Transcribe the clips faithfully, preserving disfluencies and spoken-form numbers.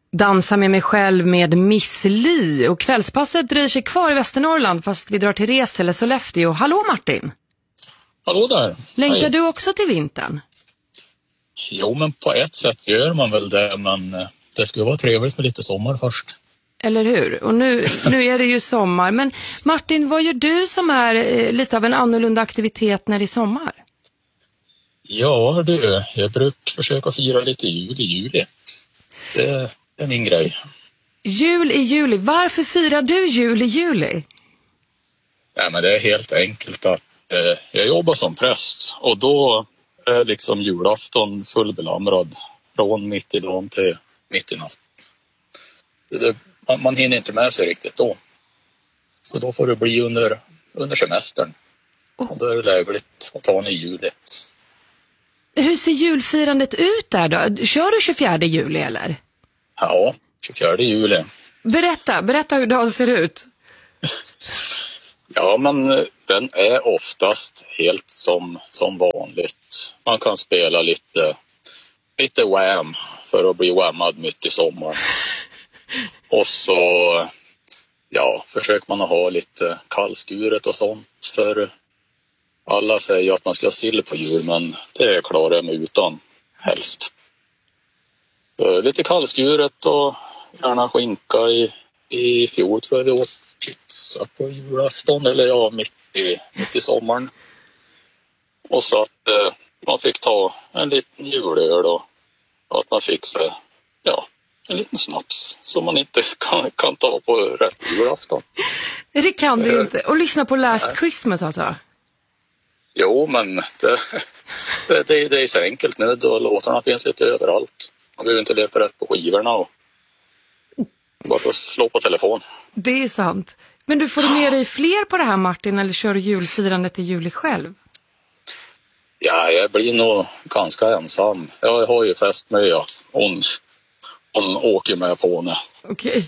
Dansa med mig själv med Miss Li. Och kvällspasset dröjer sig kvar i Västernorrland fast vi drar till Res eller Sollefteå. Hallå Martin! Hallå där! Längtar Hej. du också till vintern? Jo, men på ett sätt gör man väl det, men det skulle vara trevligt med lite sommar först. Eller hur? Och nu, nu är det ju sommar. Men Martin, vad gör du som är eh, lite av en annorlunda aktivitet när det är sommar? Ja du, jag brukar försöka fira lite jul i juli. Det är min grej. Jul i juli. Varför firar du jul i juli? Ja, men det är helt enkelt att eh, jag jobbar som präst och då är liksom julafton fullbelamrad från mitt i dagen till mitt i natt. Det, man, man hinner inte med sig riktigt då. Så då får det bli under, under semestern. Och då är det lägligt att ta en i juli. Hur ser julfirandet ut där då? Kör du tjugofjärde juli eller? Ja, tjugofjärde juli. Berätta, berätta hur dagen ser ut. Ja, men den är oftast helt som, som vanligt. Man kan spela lite, lite wham för att bli whammad mitt i sommaren. Och så ja, försöker man att ha lite kallskuret och sånt. För alla säger att man ska ha sill på jul, men det klarar jag mig utan helst. Så lite kallskuret och gärna skinka. I, i fjol tror jag vi åt pizza på julafton, eller ja, mitt i, mitt i sommaren. Och så att eh, man fick ta en liten julöl och, och att man fick sig, ja, en liten snaps som man inte kan, kan ta på rätt julafton. Det kan du ju inte. Och lyssna på Last Nej. Christmas alltså. Jo, men det, det, det, det är så enkelt nu. Då låtarna finns lite överallt. Man behöver inte leta rätt på skivorna och bara slå på telefon. Det är sant. Men du får du med dig fler på det här, Martin, eller kör du julfirandet i juli själv? Ja, jag blir nog ganska ensam. Jag har ju fest med ja. Hon, hon åker med på henne. Okej.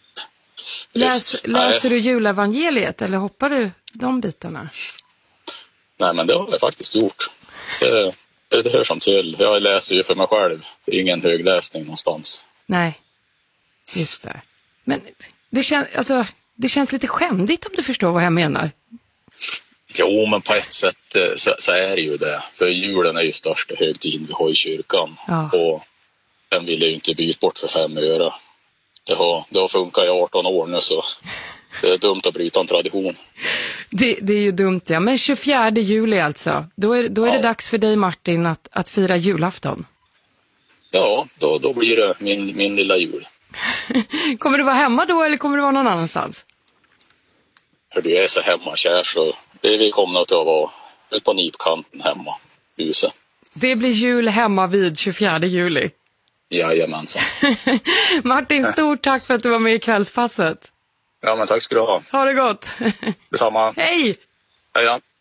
Läs, läser du julevangeliet eller hoppar du de bitarna? Nej, men det har jag faktiskt gjort. Det, det, det hör som till. Jag läser ju för mig själv. Det är ingen högläsning någonstans. Nej, just det. Men det, kän, alltså, det känns lite skämdigt om du förstår vad jag menar. Jo, men på ett sätt så, så är det ju det. För julen är ju största högtiden vi har i kyrkan. Ja. Och den vill jag ju inte byta bort för fem öre. Det har, det har funkat i arton år nu, så det är dumt att bryta en tradition. Det, det är ju dumt, ja. Men tjugofjärde juli alltså. Då är, då är ja. det dags för dig, Martin, att, att fira julafton. Ja, då, då blir det min, min lilla jul. Kommer du vara hemma då eller kommer du vara någon annanstans? Hör du, jag är så hemmakär så det vi kommer att vara ut på nipkanten hemma i huset. Det blir jul hemma vid tjugofjärde juli. Jajamensan. Martin, stort tack för att du var med i kvällspasset. Ja, men tack ska du ha. Ha det gott. Detsamma. Hej! Hej.